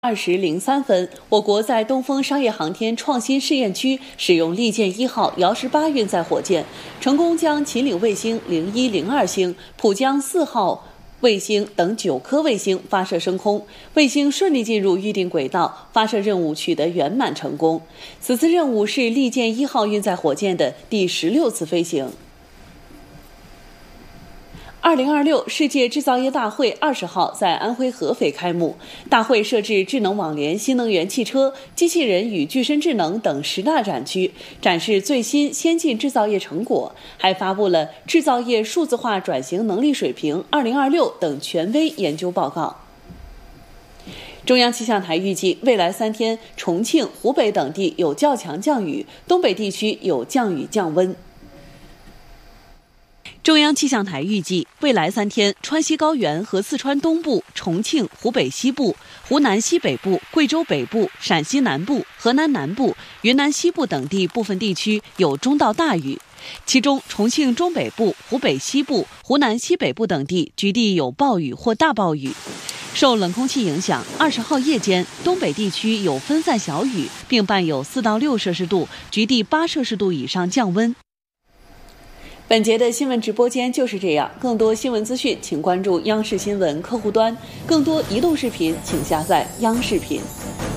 20:03，我国在东风商业航天创新试验区使用利剑1号遥18运载火箭，成功将秦岭卫星01、02星、浦江4号卫星等9颗卫星发射升空，卫星顺利进入预定轨道，发射任务取得圆满成功。此次任务是利剑1号运载火箭的第16次飞行。2026世界制造业大会20号在安徽合肥开幕，大会设置智能网联、新能源汽车、机器人与具身智能等10大展区，展示最新先进制造业成果，还发布了制造业数字化转型能力水平2026等权威研究报告。中央气象台预计，未来3天，重庆、湖北等地有较强降雨，东北地区有降雨降温。中央气象台预计，未来3天，川西高原和四川东部、重庆、湖北西部、湖南西北部、贵州北部、陕西南部、河南南部、云南西部等地部分地区有中到大雨，其中重庆中北部、湖北西部、湖南西北部等地局地有暴雨或大暴雨。受冷空气影响，20号夜间，东北地区有分散小雨，并伴有4到6摄氏度，局地8摄氏度以上降温。本节的新闻直播间就是这样，更多新闻资讯请关注央视新闻客户端，更多移动视频请下载央视频。